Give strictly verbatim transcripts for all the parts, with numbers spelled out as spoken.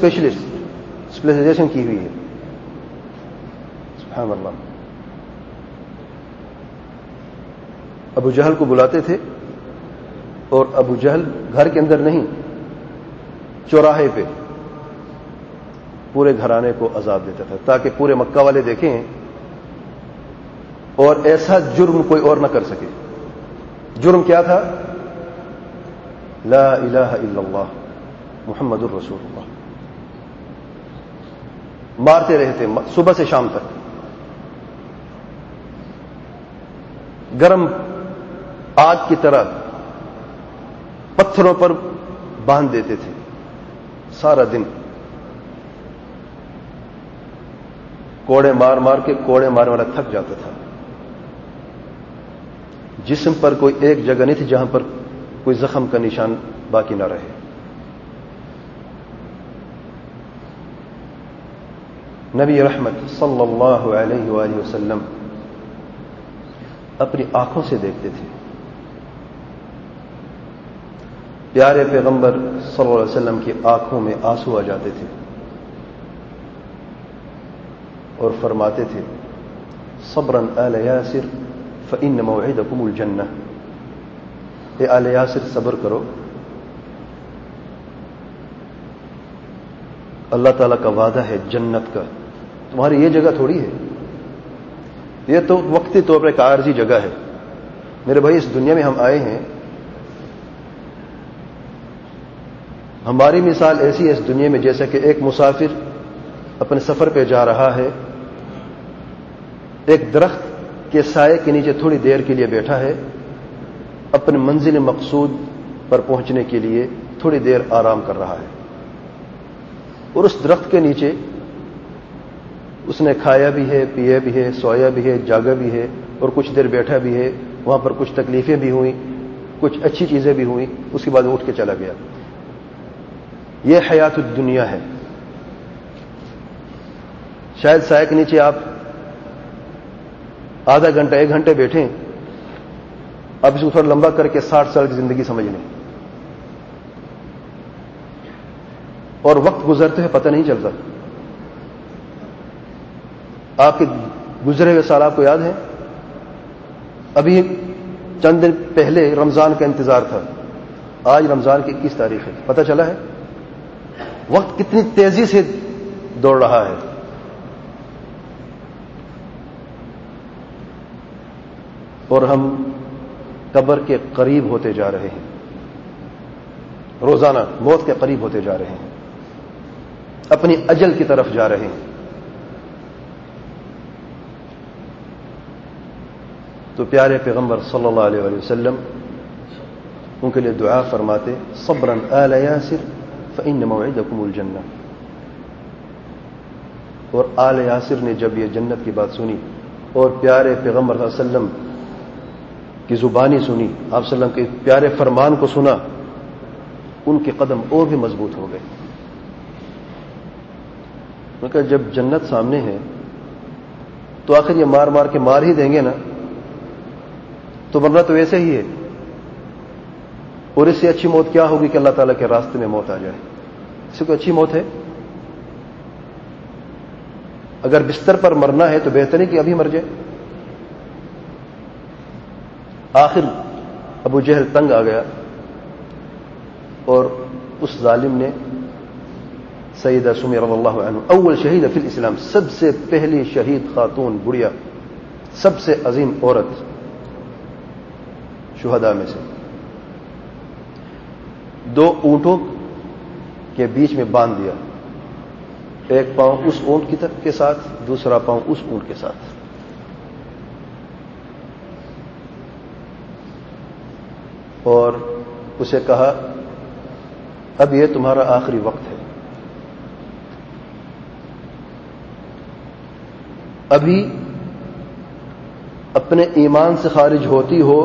Specialist specialisation کی ہوئی ہے. سبحان اللہ. ابو جہل کو بلاتے تھے اور ابو جہل گھر کے اندر نہیں, چوراہے پہ پورے گھرانے کو عذاب دیتا تھا تاکہ پورے مکہ والے دیکھیں اور ایسا جرم کوئی اور نہ کر سکے. جرم کیا تھا؟ لا الہ الا اللہ محمد الرسول اللہ. مارتے رہتے صبح سے شام تک, گرم آگ کی طرح پتھروں پر باندھ دیتے تھے سارا دن, کوڑے مار مار کے کوڑے مارنے والا تھک جاتا تھا. جسم پر کوئی ایک جگہ نہیں تھی جہاں پر کوئی زخم کا نشان باقی نہ رہے. نبی رحمت صلی اللہ علیہ وآلہ وسلم اپنی آنکھوں سے دیکھتے تھے. پیارے پیغمبر صلی اللہ علیہ وسلم کی آنکھوں میں آنسو آ جاتے تھے اور فرماتے تھے صبراً آل یاسر فإن موعدکم الجنہ. اے آل یاسر صبر کرو, اللہ تعالیٰ کا وعدہ ہے جنت کا, تمہاری یہ جگہ تھوڑی ہے, یہ تو وقتی طور پر ایک عارضی جگہ ہے. میرے بھائی اس دنیا میں ہم آئے ہیں, ہماری مثال ایسی ہے اس دنیا میں جیسا کہ ایک مسافر اپنے سفر پہ جا رہا ہے, ایک درخت کے سائے کے نیچے تھوڑی دیر کے لیے بیٹھا ہے, اپنے منزل مقصود پر پہنچنے کے لیے تھوڑی دیر آرام کر رہا ہے, اور اس درخت کے نیچے اس نے کھایا بھی ہے, پیا بھی ہے, سویا بھی ہے, جاگا بھی ہے, اور کچھ دیر بیٹھا بھی ہے. وہاں پر کچھ تکلیفیں بھی ہوئیں, کچھ اچھی چیزیں بھی ہوئیں, اس کے بعد اٹھ کے چلا گیا. یہ حیات الدنیا ہے. شاید سائے کے نیچے آپ آدھا گھنٹہ ایک گھنٹے بیٹھیں, اب اس کو تھوڑا لمبا کر کے ساٹھ سال کی زندگی سمجھ لیں, اور وقت گزرتے ہوئے پتہ نہیں چلتا. آپ کے گزرے ہوئے سال آپ کو یاد ہے؟ ابھی چند دن پہلے رمضان کا انتظار تھا, آج رمضان کی اکیس تاریخ ہے, پتہ چلا ہے وقت کتنی تیزی سے دوڑ رہا ہے. اور ہم قبر کے قریب ہوتے جا رہے ہیں, روزانہ موت کے قریب ہوتے جا رہے ہیں, اپنی اجل کی طرف جا رہے ہیں. تو پیارے پیغمبر صلی اللہ علیہ وآلہ وسلم ان کے لیے دعا فرماتے صبراً آل یاسر فإن موعدکم الجنہ. اور آل یاسر نے جب یہ جنت کی بات سنی اور پیارے پیغمبر صلی اللہ علیہ وسلم کی زبانی سنی, آپ صلی اللہ علیہ وسلم کے پیارے فرمان کو سنا, ان کے قدم اور بھی مضبوط ہو گئے. ان کا جب جنت سامنے ہے تو آخر یہ مار مار کے مار ہی دیں گے نا, تو مرنا تو ایسے ہی ہے. اور اس سے اچھی موت کیا ہوگی کہ اللہ تعالیٰ کے راستے میں موت آ جائے. اس سے کوئی اچھی موت ہے؟ اگر بستر پر مرنا ہے تو بہتر ہے کہ ابھی مر جائے. آخر ابو جہل تنگ آ گیا اور اس ظالم نے سیدہ سمیہ رضی اللہ عنہ, اول شہید فی الاسلام, سب سے پہلی شہید خاتون بڑھیا, سب سے عظیم عورت شہداء میں سے, دو اونٹوں کے بیچ میں باندھ دیا, ایک پاؤں اس اونٹ کی طرف کے ساتھ, دوسرا پاؤں اس اونٹ کے ساتھ. اور اسے کہا اب یہ تمہارا آخری وقت ہے, ابھی اپنے ایمان سے خارج ہوتی ہو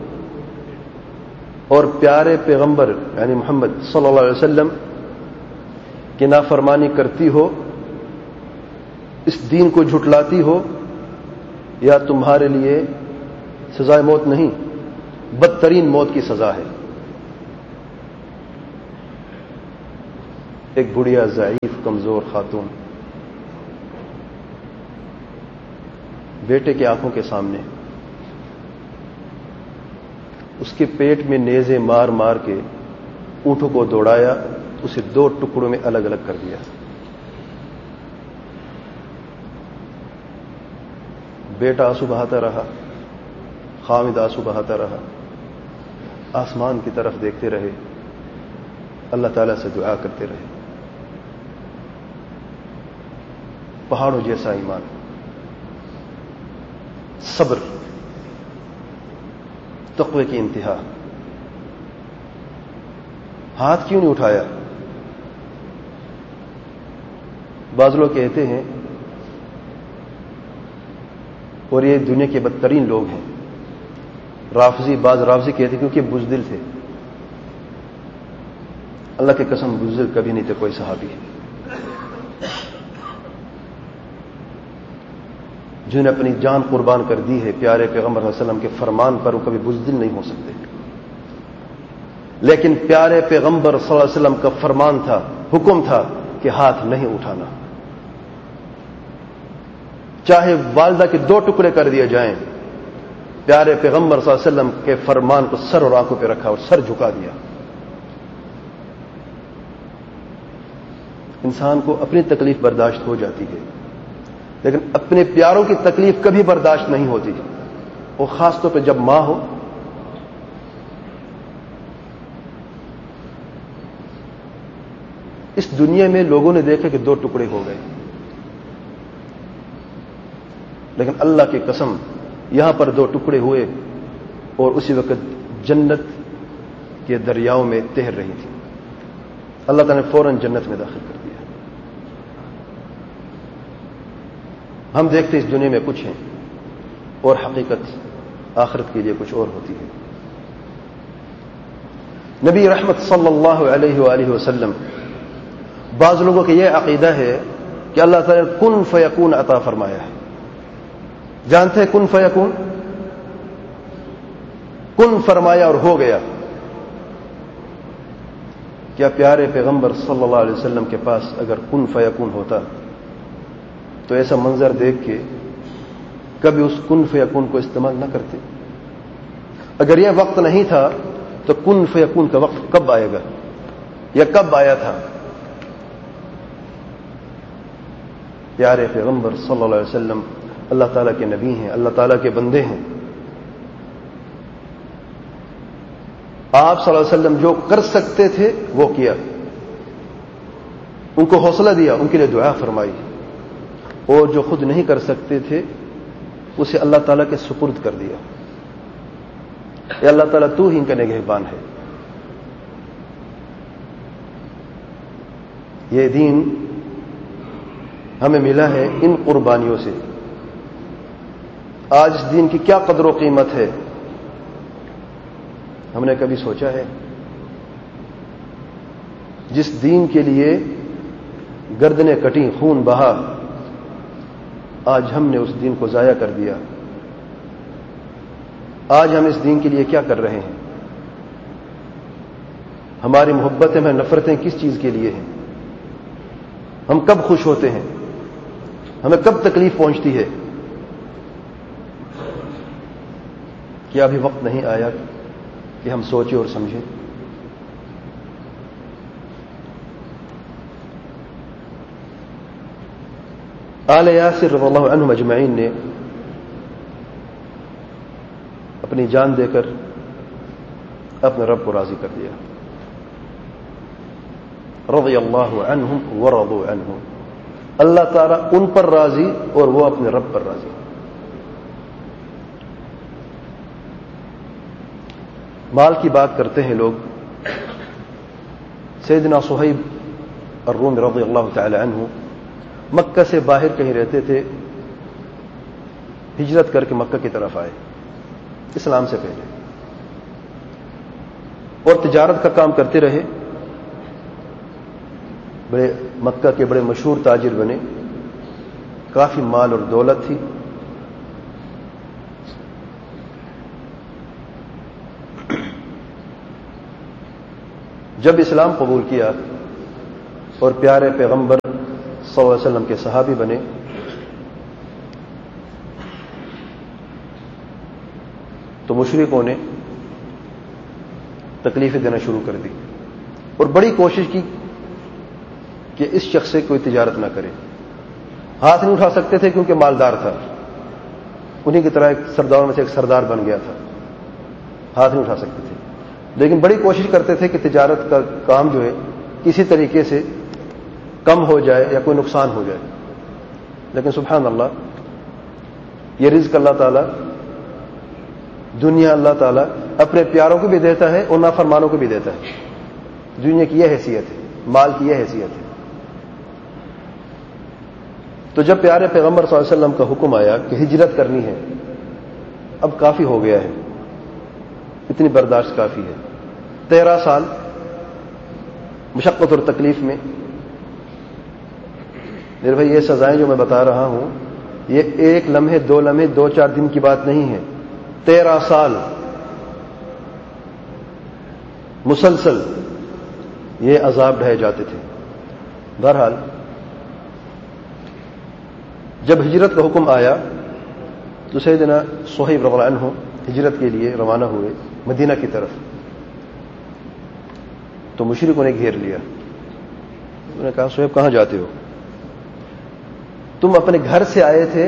اور پیارے پیغمبر یعنی محمد صلی اللہ علیہ وسلم کی نافرمانی کرتی ہو, اس دین کو جھٹلاتی ہو, یا تمہارے لیے سزائے موت نہیں بدترین موت کی سزا ہے. ایک بڑھیا ضعیف کمزور خاتون بیٹے کی آنکھوں کے سامنے اس کے پیٹ میں نیزے مار مار کے اونٹوں کو دوڑایا، اسے دو ٹکڑوں میں الگ الگ کر دیا۔ بیٹا آنسو بہاتا رہا، خامد آنسو بہاتا رہا، آسمان کی طرف دیکھتے رہے، اللہ تعالیٰ سے دعا کرتے رہے۔ پہاڑوں جیسا ایمان، صبر، تقوی کی انتہا۔ ہاتھ کیوں نہیں اٹھایا؟ بعض لوگ کہتے ہیں، اور یہ دنیا کے بدترین لوگ ہیں، رافضی، بعض رافضی کہتے ہیں کیونکہ بزدل تھے۔ اللہ کی قسم بزدل کبھی نہیں تھے کوئی صحابی، جنہوں نے اپنی جان قربان کر دی ہے پیارے پیغمبر صلی اللہ علیہ وسلم کے فرمان پر، وہ کبھی بزدل نہیں ہو سکتے۔ لیکن پیارے پیغمبر صلی اللہ علیہ وسلم کا فرمان تھا، حکم تھا کہ ہاتھ نہیں اٹھانا، چاہے والدہ کے دو ٹکڑے کر دیے جائیں۔ پیارے پیغمبر صلی اللہ علیہ وسلم کے فرمان کو سر اور آنکھوں پہ رکھا اور سر جھکا دیا۔ انسان کو اپنی تکلیف برداشت ہو جاتی ہے، لیکن اپنے پیاروں کی تکلیف کبھی برداشت نہیں ہوتی، اور خاص طور پہ جب ماں ہو۔ اس دنیا میں لوگوں نے دیکھا کہ دو ٹکڑے ہو گئے، لیکن اللہ کی قسم یہاں پر دو ٹکڑے ہوئے اور اسی وقت جنت کے دریاؤں میں تیر رہی تھی۔ اللہ تعالیٰ نے فوراً جنت میں داخل کر دیا۔ ہم دیکھتے اس دنیا میں کچھ ہیں اور حقیقت آخرت کے لیے کچھ اور ہوتی ہے۔ نبی رحمت صلی اللہ علیہ وآلہ وسلم، بعض لوگوں کا یہ عقیدہ ہے کہ اللہ تعالیٰ نے کن فیکون عطا فرمایا ہے۔ جانتے ہیں کن فیکون؟ کن فرمایا اور ہو گیا۔ کیا پیارے پیغمبر صلی اللہ علیہ وسلم کے پاس اگر کن فیکون ہوتا تو ایسا منظر دیکھ کے کبھی اس کن فیکون کو استعمال نہ کرتے؟ اگر یہ وقت نہیں تھا تو کن فیکون کا وقت کب آئے گا یا کب آیا تھا؟ پیارے پیغمبر صلی اللہ علیہ وسلم اللہ تعالیٰ کے نبی ہیں، اللہ تعالیٰ کے بندے ہیں۔ آپ صلی اللہ علیہ وسلم جو کر سکتے تھے وہ کیا، ان کو حوصلہ دیا، ان کے لیے دعا فرمائی، اور جو خود نہیں کر سکتے تھے اسے اللہ تعالیٰ کے سپرد کر دیا۔ اے اللہ تعالیٰ تو ہی ان کا نگہبان ہے۔ یہ دین ہمیں ملا ہے ان قربانیوں سے۔ آج اس دین کی کیا قدر و قیمت ہے، ہم نے کبھی سوچا ہے؟ جس دین کے لیے گردنیں کٹیں، خون بہا، آج ہم نے اس دین کو ضائع کر دیا۔ آج ہم اس دین کے لیے کیا کر رہے ہیں؟ ہماری محبتیں، ہماری نفرتیں کس چیز کے لیے ہیں؟ ہم کب خوش ہوتے ہیں؟ ہمیں کب تکلیف پہنچتی ہے؟ کیا ابھی وقت نہیں آیا کہ ہم سوچیں اور سمجھیں؟ آل یاسر رضی اللہ عنہم اجمعین نے اپنی جان دے کر اپنے رب کو راضی کر دیا۔ رضی اللہ عنہم ورضوا عنہ، اللہ تعالیٰ ان پر راضی اور وہ اپنے رب پر راضی۔ مال کی بات کرتے ہیں لوگ۔ سیدنا صہیب الرومی رضی اللہ تعالی عنہ مکہ سے باہر کہیں رہتے تھے، ہجرت کر کے مکہ کی طرف آئے اسلام سے پہلے، اور تجارت کا کام کرتے رہے، بڑے مکہ کے بڑے مشہور تاجر بنے، کافی مال اور دولت تھی۔ جب اسلام قبول کیا اور پیارے پیغمبر صلی اللہ علیہ وسلم کے صحابی بنے تو مشرکوں نے تکلیفیں دینا شروع کر دی اور بڑی کوشش کی کہ اس شخص سے کوئی تجارت نہ کرے. ہاتھ نہیں اٹھا سکتے تھے کیونکہ مالدار تھا, انہی کی طرح ایک سرداروں میں سے ایک سردار بن گیا تھا, ہاتھ نہیں اٹھا سکتے تھے, لیکن بڑی کوشش کرتے تھے کہ تجارت کا کام جو ہے کسی طریقے سے کم ہو جائے یا کوئی نقصان ہو جائے. لیکن سبحان اللہ, یہ رزق اللہ تعالیٰ, دنیا اللہ تعالیٰ اپنے پیاروں کو بھی دیتا ہے اور نافرمانوں کو بھی دیتا ہے. دنیا کی یہ حیثیت ہے, مال کی یہ حیثیت ہے. تو جب پیارے پیغمبر صلی اللہ علیہ وسلم کا حکم آیا کہ ہجرت کرنی ہے, اب کافی ہو گیا ہے, اتنی برداشت کافی ہے. تیرہ سال مشقت اور تکلیف میں. میرے بھائی یہ سزائیں جو میں بتا رہا ہوں یہ ایک لمحے دو لمحے دو چار دن کی بات نہیں ہے, تیرہ سال مسلسل یہ عذاب ڈھائے جاتے تھے. بہرحال جب ہجرت کا حکم آیا تو سیدنا صہیب رضی اللہ عنہ ہجرت کے لیے روانہ ہوئے مدینہ کی طرف. تو مشرکوں نے گھیر لیا. انہوں نے کہا صہیب کہاں جاتے ہو؟ تم اپنے گھر سے آئے تھے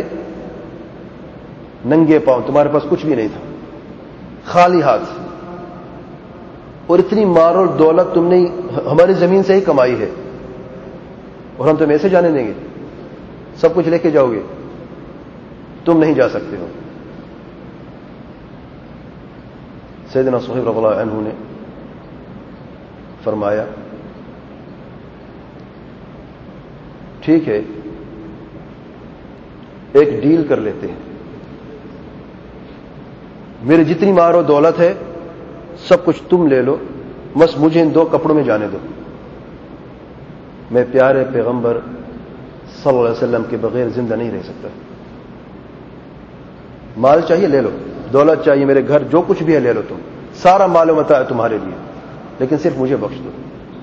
ننگے پاؤں, تمہارے پاس کچھ بھی نہیں تھا, خالی ہاتھ, اور اتنی مال اور دولت تم نے ہماری زمین سے ہی کمائی ہے, اور ہم تمہیں ایسے جانے دیں گے؟ سب کچھ لے کے جاؤ گے, تم نہیں جا سکتے ہو. سیدنا صہیب رضی اللہ عنہ نے فرمایا ٹھیک ہے, ایک ڈیل کر لیتے ہیں, میری جتنی مال و دولت ہے سب کچھ تم لے لو, بس مجھے ان دو کپڑوں میں جانے دو. میں پیارے پیغمبر صلی اللہ علیہ وسلم کے بغیر زندہ نہیں رہ سکتا. مال چاہیے لے لو, دولت چاہیے, میرے گھر جو کچھ بھی ہے لے لو, تم سارا مال و متاع ہے تمہارے لیے, لیکن صرف مجھے بخش دو.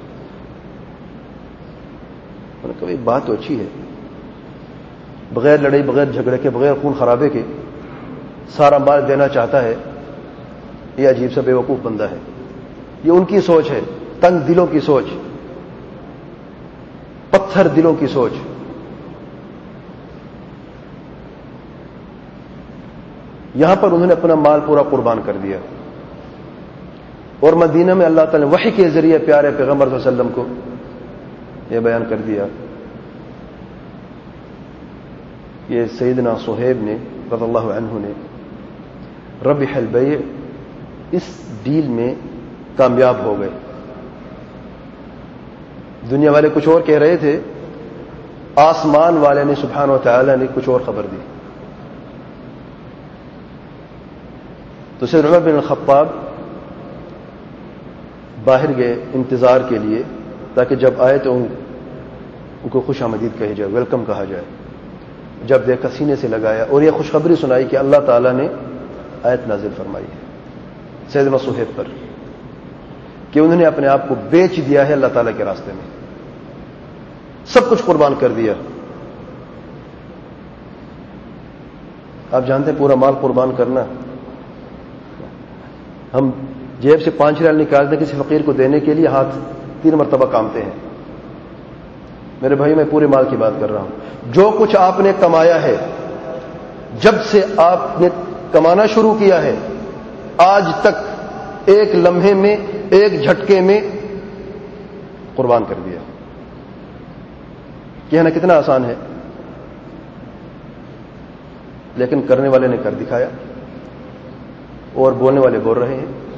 میں نے کہا ایک بات تو اچھی ہے, بغیر لڑائی, بغیر جھگڑے کے, بغیر خون خرابے کے سارا مال دینا چاہتا ہے, یہ عجیب سا بے وقوف بندہ ہے. یہ ان کی سوچ ہے, تنگ دلوں کی سوچ, پتھر دلوں کی سوچ. یہاں پر انہوں نے اپنا مال پورا قربان کر دیا, اور مدینہ میں اللہ تعالی نے وحی کے ذریعے پیارے پیغمبر صلی اللہ علیہ وسلم کو یہ بیان کر دیا. یہ سیدنا صہیب نے رضی اللہ عنہ نے ربح البیع, اس ڈیل میں کامیاب ہو گئے. دنیا والے کچھ اور کہہ رہے تھے, آسمان والے نے سبحانہ و تعالی نے کچھ اور خبر دی. تو سیدنا عمر بن الخطاب باہر گئے انتظار کے لیے, تاکہ جب آئے تو ان کو خوش آمدید کہی جائے, ویلکم کہا جائے. جب دیکھا سینے سے لگایا اور یہ خوشخبری سنائی کہ اللہ تعالیٰ نے آیت نازل فرمائی ہے سیدنا صہیب پر کہ انہوں نے اپنے آپ کو بیچ دیا ہے اللہ تعالیٰ کے راستے میں, سب کچھ قربان کر دیا. آپ جانتے ہیں پورا مال قربان کرنا, ہم جیب سے پانچ ریال نکالتے کسی فقیر کو دینے کے لیے ہاتھ تین مرتبہ کامتے ہیں. میرے بھائی میں پورے مال کی بات کر رہا ہوں. جو کچھ آپ نے کمایا ہے, جب سے آپ نے کمانا شروع کیا ہے آج تک ایک لمحے میں, ایک جھٹکے میں قربان کر دیا. کہنا کتنا آسان ہے, لیکن کرنے والے نے کر دکھایا اور بولنے والے بول رہے ہیں.